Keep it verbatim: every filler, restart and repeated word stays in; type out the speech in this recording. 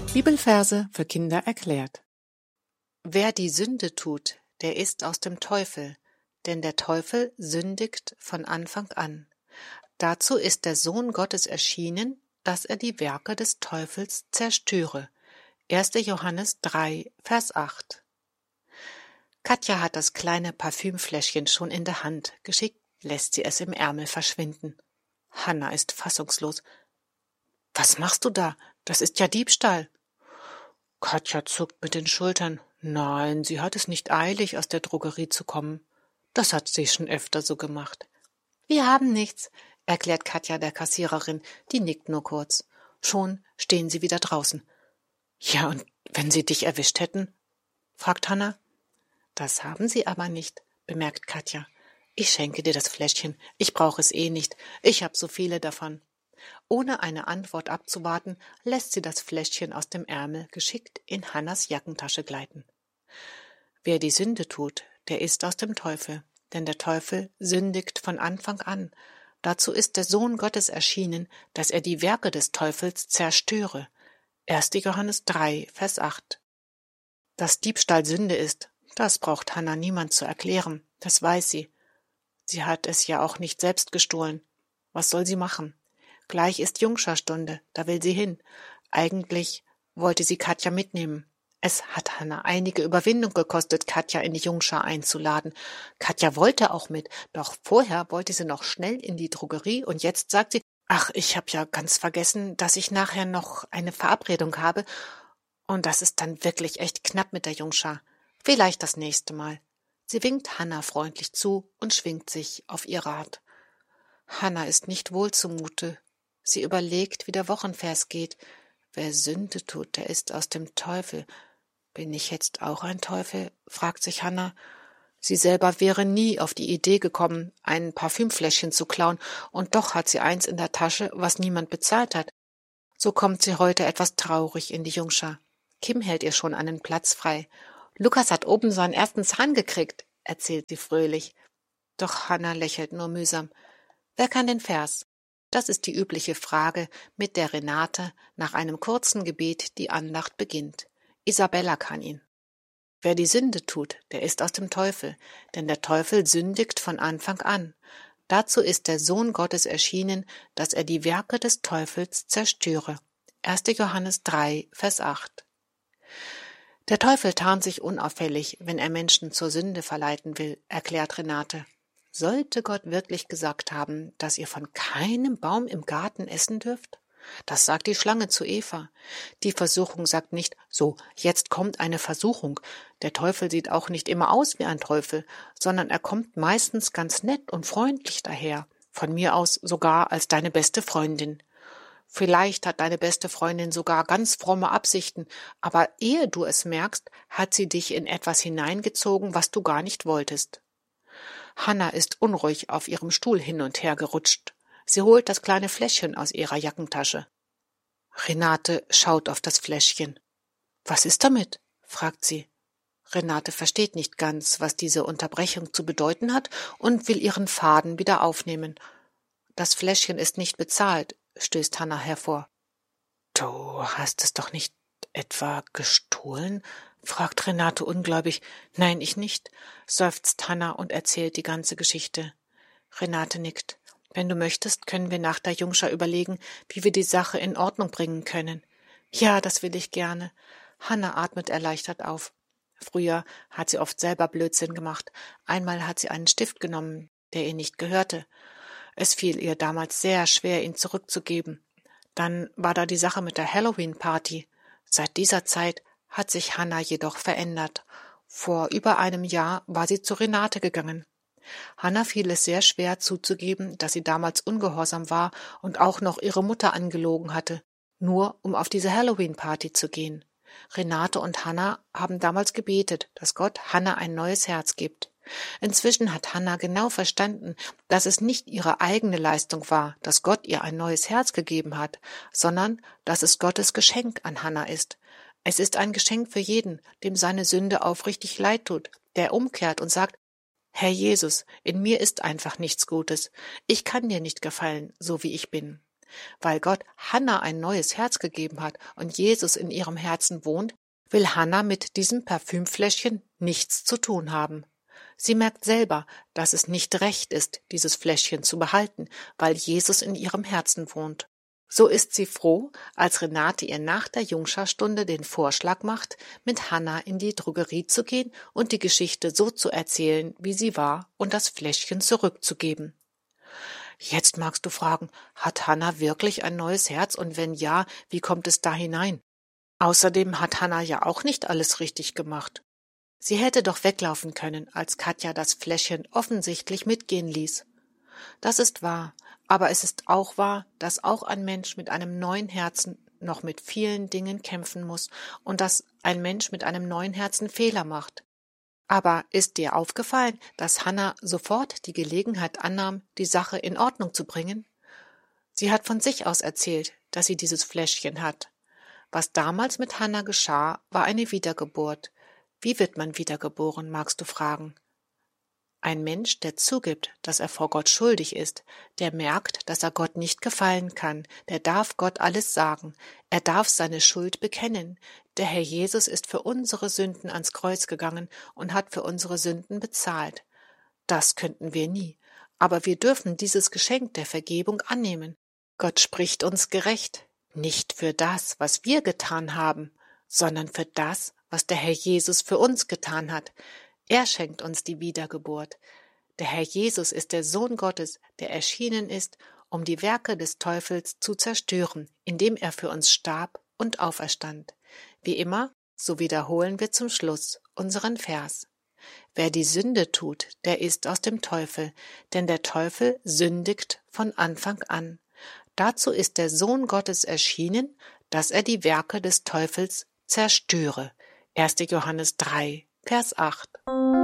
Bibelverse für Kinder erklärt. Wer die Sünde tut, der ist aus dem Teufel, denn der Teufel sündigt von Anfang an. Dazu ist der Sohn Gottes erschienen, dass er die Werke des Teufels zerstöre. erster Johannes drei, Vers acht. Katja hat das kleine Parfümfläschchen schon in der Hand. Geschickt lässt sie es im Ärmel verschwinden. Hanna ist fassungslos. »Was machst du da? Das ist ja Diebstahl!« Katja zuckt mit den Schultern. Nein, sie hat es nicht eilig, aus der Drogerie zu kommen. Das hat sie schon öfter so gemacht. »Wir haben nichts«, erklärt Katja der Kassiererin, die nickt nur kurz. Schon stehen sie wieder draußen. »Ja, und wenn sie dich erwischt hätten?« fragt Hanna. »Das haben sie aber nicht«, bemerkt Katja. »Ich schenke dir das Fläschchen, ich brauche es eh nicht, ich habe so viele davon.« Ohne eine Antwort abzuwarten, lässt sie das Fläschchen aus dem Ärmel geschickt in Hannas Jackentasche gleiten. Wer die Sünde tut, der ist aus dem Teufel, denn der Teufel sündigt von Anfang an. Dazu ist der Sohn Gottes erschienen, dass er die Werke des Teufels zerstöre. erster Johannes drei, Vers acht. Dass Diebstahl Sünde ist, das braucht Hanna niemand zu erklären, das weiß sie. Sie hat es ja auch nicht selbst gestohlen. Was soll sie machen? Gleich ist Jungscha-Stunde, da will sie hin. Eigentlich wollte sie Katja mitnehmen. Es hat Hanna einige Überwindung gekostet, Katja in die Jungscha einzuladen. Katja wollte auch mit, doch vorher wollte sie noch schnell in die Drogerie und jetzt sagt sie, ach, ich habe ja ganz vergessen, dass ich nachher noch eine Verabredung habe und das ist dann wirklich echt knapp mit der Jungscha. Vielleicht das nächste Mal. Sie winkt Hanna freundlich zu und schwingt sich auf ihr Rad. Hanna ist nicht wohl zumute. Sie überlegt, wie der Wochenvers geht. Wer Sünde tut, der ist aus dem Teufel. Bin ich jetzt auch ein Teufel? Fragt sich Hanna. Sie selber wäre nie auf die Idee gekommen, ein Parfümfläschchen zu klauen, und doch hat sie eins in der Tasche, was niemand bezahlt hat. So kommt sie heute etwas traurig in die Jungscha. Kim hält ihr schon einen Platz frei. Lukas hat oben seinen ersten Zahn gekriegt, erzählt sie fröhlich. Doch Hanna lächelt nur mühsam. Wer kann den Vers? Das ist die übliche Frage, mit der Renate nach einem kurzen Gebet die Andacht beginnt. Isabella kann ihn. Wer die Sünde tut, der ist aus dem Teufel, denn der Teufel sündigt von Anfang an. Dazu ist der Sohn Gottes erschienen, dass er die Werke des Teufels zerstöre. erster Johannes drei, Vers acht. Der Teufel tarnt sich unauffällig, wenn er Menschen zur Sünde verleiten will, erklärt Renate. Sollte Gott wirklich gesagt haben, dass ihr von keinem Baum im Garten essen dürft? Das sagt die Schlange zu Eva. Die Versuchung sagt nicht, so, jetzt kommt eine Versuchung. Der Teufel sieht auch nicht immer aus wie ein Teufel, sondern er kommt meistens ganz nett und freundlich daher, von mir aus sogar als deine beste Freundin. Vielleicht hat deine beste Freundin sogar ganz fromme Absichten, aber ehe du es merkst, hat sie dich in etwas hineingezogen, was du gar nicht wolltest. Hanna ist unruhig auf ihrem Stuhl hin und her gerutscht. Sie holt das kleine Fläschchen aus ihrer Jackentasche. Renate schaut auf das Fläschchen. »Was ist damit?« fragt sie. Renate versteht nicht ganz, was diese Unterbrechung zu bedeuten hat und will ihren Faden wieder aufnehmen. »Das Fläschchen ist nicht bezahlt«, stößt Hanna hervor. »Du hast es doch nicht etwa gestohlen?« fragt Renate ungläubig. »Nein, ich nicht«, seufzt Hanna und erzählt die ganze Geschichte. Renate nickt. »Wenn du möchtest, können wir nach der Jungscha überlegen, wie wir die Sache in Ordnung bringen können.« »Ja, das will ich gerne.« Hanna atmet erleichtert auf. Früher hat sie oft selber Blödsinn gemacht. Einmal hat sie einen Stift genommen, der ihr nicht gehörte. Es fiel ihr damals sehr schwer, ihn zurückzugeben. Dann war da die Sache mit der Halloween-Party. Seit dieser Zeit hat sich Hanna jedoch verändert. Vor über einem Jahr war sie zu Renate gegangen. Hanna fiel es sehr schwer zuzugeben, dass sie damals ungehorsam war und auch noch ihre Mutter angelogen hatte, nur um auf diese Halloween-Party zu gehen. Renate und Hanna haben damals gebetet, dass Gott Hanna ein neues Herz gibt. Inzwischen hat Hanna genau verstanden, dass es nicht ihre eigene Leistung war, dass Gott ihr ein neues Herz gegeben hat, sondern dass es Gottes Geschenk an Hanna ist. Es ist ein Geschenk für jeden, dem seine Sünde aufrichtig leid tut, der umkehrt und sagt, Herr Jesus, in mir ist einfach nichts Gutes. Ich kann dir nicht gefallen, so wie ich bin. Weil Gott Hannah ein neues Herz gegeben hat und Jesus in ihrem Herzen wohnt, will Hannah mit diesem Parfümfläschchen nichts zu tun haben. Sie merkt selber, dass es nicht recht ist, dieses Fläschchen zu behalten, weil Jesus in ihrem Herzen wohnt. So ist sie froh, als Renate ihr nach der Jungscharstunde den Vorschlag macht, mit Hannah in die Drogerie zu gehen und die Geschichte so zu erzählen, wie sie war, und das Fläschchen zurückzugeben. Jetzt magst du fragen, hat Hannah wirklich ein neues Herz und wenn ja, wie kommt es da hinein? Außerdem hat Hannah ja auch nicht alles richtig gemacht. Sie hätte doch weglaufen können, als Katja das Fläschchen offensichtlich mitgehen ließ. Das ist wahr, aber es ist auch wahr, dass auch ein Mensch mit einem neuen Herzen noch mit vielen Dingen kämpfen muss und dass ein Mensch mit einem neuen Herzen Fehler macht. Aber ist dir aufgefallen, dass Hannah sofort die Gelegenheit annahm, die Sache in Ordnung zu bringen? Sie hat von sich aus erzählt, dass sie dieses Fläschchen hat. Was damals mit Hannah geschah, war eine Wiedergeburt. Wie wird man wiedergeboren, magst du fragen? Ein Mensch, der zugibt, dass er vor Gott schuldig ist, der merkt, dass er Gott nicht gefallen kann, der darf Gott alles sagen, er darf seine Schuld bekennen. Der Herr Jesus ist für unsere Sünden ans Kreuz gegangen und hat für unsere Sünden bezahlt. Das könnten wir nie, aber wir dürfen dieses Geschenk der Vergebung annehmen. Gott spricht uns gerecht, nicht für das, was wir getan haben, sondern für das, was der Herr Jesus für uns getan hat. Er schenkt uns die Wiedergeburt. Der Herr Jesus ist der Sohn Gottes, der erschienen ist, um die Werke des Teufels zu zerstören, indem er für uns starb und auferstand. Wie immer, so wiederholen wir zum Schluss unseren Vers. Wer die Sünde tut, der ist aus dem Teufel, denn der Teufel sündigt von Anfang an. Dazu ist der Sohn Gottes erschienen, dass er die Werke des Teufels zerstöre. erster Johannes drei, Vers acht.